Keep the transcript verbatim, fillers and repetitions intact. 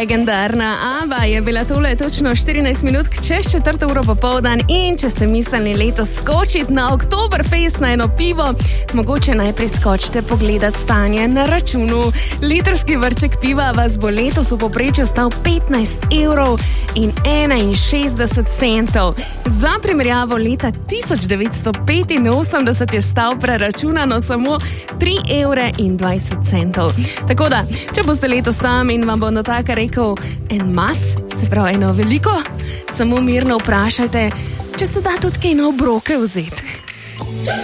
Legendarna Ava je bila tole točno štirinajst minut čez četrto uro popoldan in če ste mislili letos skočiti na Oktoberfest na eno pivo, mogoče najprej skočite pogledat stanje na računu. Litrski vrček piva vas bo letos v povprečju stal petnajst evrov in enainšestdeset centov. Za primerjavo leta tisoč devetsto petinosemdeset je stal preračunano samo tri evre in dvajset centov. Tako da, če boste letos tam in vam bo natakar rekel en mas, se pravi eno veliko, samo mirno vprašajte, če se da tudi kaj na obroke vzeti.